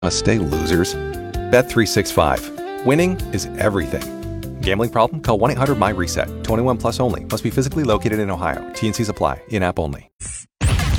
Stay losers. Bet365. Winning is everything. Gambling problem? Call 1-800-MY-RESET. 21 plus only. Must be physically located in Ohio. T&Cs apply. In-app only.